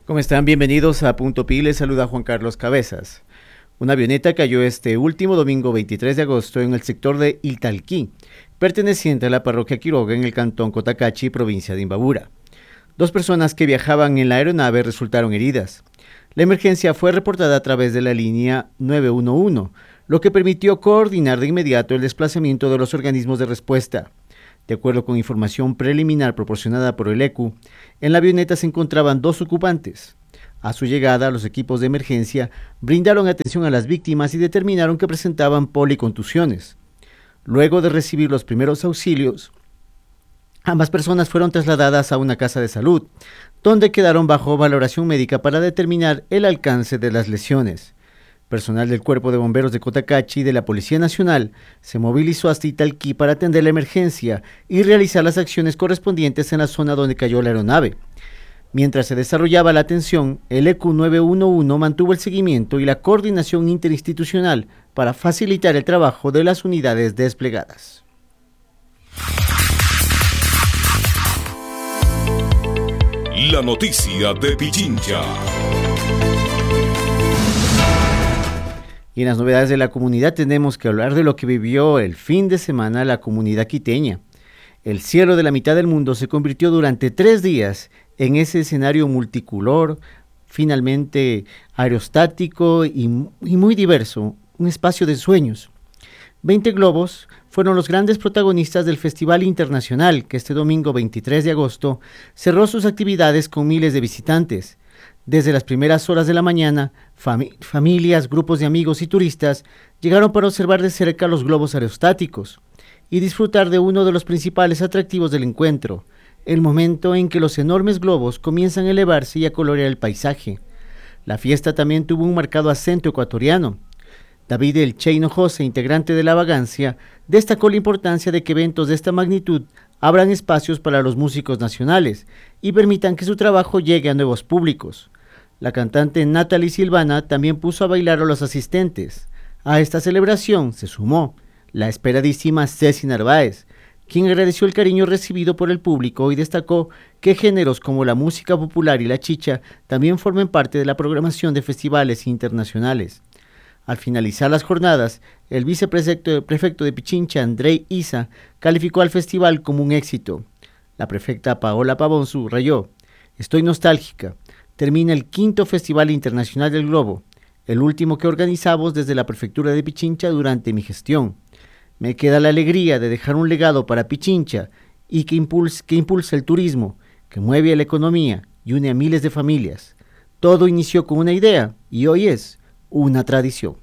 ¿Cómo están? Bienvenidos a Punto Pi, les saluda Juan Carlos Cabezas. Una avioneta cayó este último domingo 23 de agosto en el sector de Italquí, perteneciente a la parroquia Quiroga en el cantón Cotacachi, provincia de Imbabura. 2 personas que viajaban en la aeronave resultaron heridas. La emergencia fue reportada a través de la línea 911, lo que permitió coordinar de inmediato el desplazamiento de los organismos de respuesta. De acuerdo con información preliminar proporcionada por el ECU, en la avioneta se encontraban 2 ocupantes. A su llegada, los equipos de emergencia brindaron atención a las víctimas y determinaron que presentaban policontusiones. Luego de recibir los primeros auxilios, ambas personas fueron trasladadas a una casa de salud, donde quedaron bajo valoración médica para determinar el alcance de las lesiones. Personal del Cuerpo de Bomberos de Cotacachi y de la Policía Nacional se movilizó hasta Italquí para atender la emergencia y realizar las acciones correspondientes en la zona donde cayó la aeronave. Mientras se desarrollaba la atención, el ECU 911 mantuvo el seguimiento y la coordinación interinstitucional para facilitar el trabajo de las unidades desplegadas. La noticia de Pichincha. Y en las novedades de la comunidad tenemos que hablar de lo que vivió el fin de semana la comunidad quiteña. El cielo de la mitad del mundo se convirtió durante 3 días en ese escenario multicolor, finalmente aerostático y muy diverso, un espacio de sueños. 20 globos fueron los grandes protagonistas del Festival Internacional, que este domingo 23 de agosto cerró sus actividades con miles de visitantes. Desde las primeras horas de la mañana, familias, grupos de amigos y turistas llegaron para observar de cerca los globos aerostáticos y disfrutar de uno de los principales atractivos del encuentro, el momento en que los enormes globos comienzan a elevarse y a colorear el paisaje. La fiesta también tuvo un marcado acento ecuatoriano. David El Cheino José, integrante de La Vagancia, destacó la importancia de que eventos de esta magnitud abran espacios para los músicos nacionales y permitan que su trabajo llegue a nuevos públicos. La cantante Natalie Silvana también puso a bailar a los asistentes. A esta celebración se sumó la esperadísima Ceci Narváez, quien agradeció el cariño recibido por el público y destacó que géneros como la música popular y la chicha también formen parte de la programación de festivales internacionales. Al finalizar las jornadas, el viceprefecto de Pichincha, Andrei Isa, calificó al festival como un éxito. La prefecta Paola Pavón subrayó: "Estoy nostálgica. Termina el 5º Festival Internacional del Globo, el último que organizamos desde la prefectura de Pichincha durante mi gestión. Me queda la alegría de dejar un legado para Pichincha y que impulsa el turismo, que mueve a la economía y une a miles de familias. Todo inició con una idea y hoy es una tradición".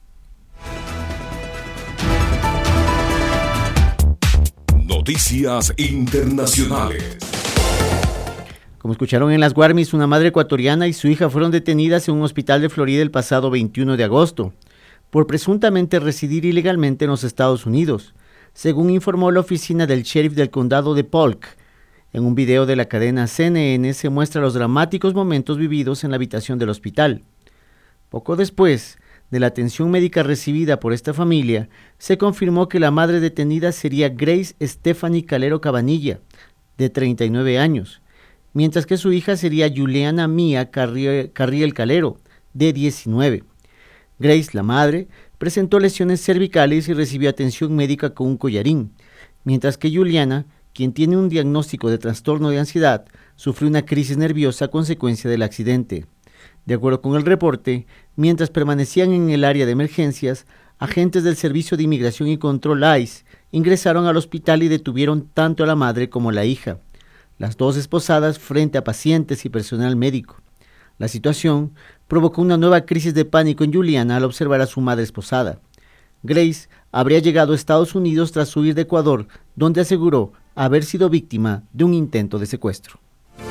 Noticias internacionales. Como escucharon en las Guarmis, una madre ecuatoriana y su hija fueron detenidas en un hospital de Florida el pasado 21 de agosto por presuntamente residir ilegalmente en los Estados Unidos, según informó la oficina del sheriff del condado de Polk. En un video de la cadena CNN se muestra los dramáticos momentos vividos en la habitación del hospital. Poco después de la atención médica recibida por esta familia, se confirmó que la madre detenida sería Grace Stephanie Calero Cabanilla, de 39 años, mientras que su hija sería Juliana Mía Carriel Calero, de 19. Grace, la madre, presentó lesiones cervicales y recibió atención médica con un collarín, mientras que Juliana, quien tiene un diagnóstico de trastorno de ansiedad, sufrió una crisis nerviosa a consecuencia del accidente. De acuerdo con el reporte, mientras permanecían en el área de emergencias, agentes del Servicio de Inmigración y Control ICE ingresaron al hospital y detuvieron tanto a la madre como a la hija, las dos esposadas frente a pacientes y personal médico. La situación provocó una nueva crisis de pánico en Juliana al observar a su madre esposada. Grace habría llegado a Estados Unidos tras huir de Ecuador, donde aseguró haber sido víctima de un intento de secuestro.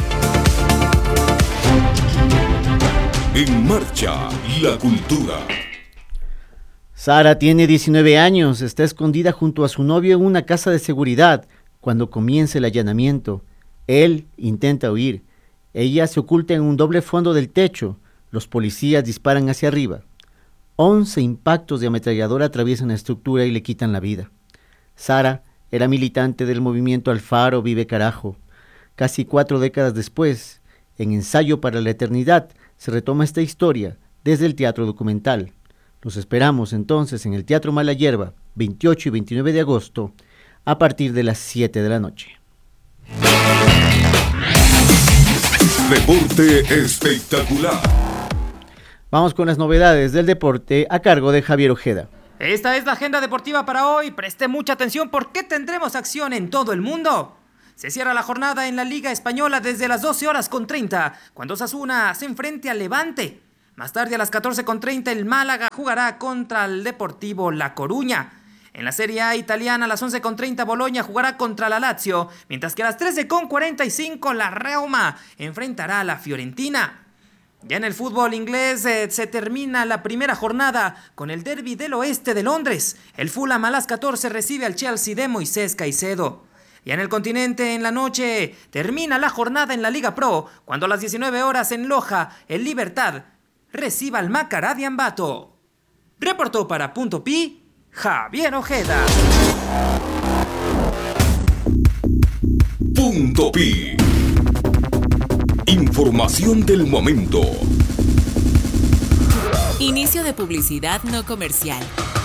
En marcha, la cultura. Sara tiene 19 años, está escondida junto a su novio en una casa de seguridad cuando comienza el allanamiento. Él intenta huir. Ella se oculta en un doble fondo del techo. Los policías disparan hacia arriba. 11 impactos de ametralladora atraviesan la estructura y le quitan la vida. Sara era militante del movimiento Alfaro Vive Carajo. Casi 4 décadas después, En Ensayo para la Eternidad se retoma esta historia desde el teatro documental. Los esperamos entonces en el Teatro Mala Hierba, 28 y 29 de agosto, a partir de las 7 de la noche. Deporte espectacular. Vamos con las novedades del deporte a cargo de Javier Ojeda. Esta es la agenda deportiva para hoy. Preste mucha atención porque tendremos acción en todo el mundo. Se cierra la jornada en la Liga Española desde las 12:30, cuando Osasuna se enfrente al Levante. Más tarde a las 14:30 el Málaga jugará contra el Deportivo La Coruña. En la Serie A italiana a las 11:30 Boloña jugará contra la Lazio, mientras que a las 13:45 la Roma enfrentará a la Fiorentina. Ya en el fútbol inglés se termina la primera jornada con el derbi del oeste de Londres. El Fulham a las 14 recibe al Chelsea de Moisés Caicedo. Ya en el continente, en la noche, termina la jornada en la Liga Pro, cuando a las 19 horas en Loja, el Libertad reciba al Macará de Ambato. Reportó para Punto Pi, Javier Ojeda. Punto Pi. Información del momento. Inicio de publicidad no comercial.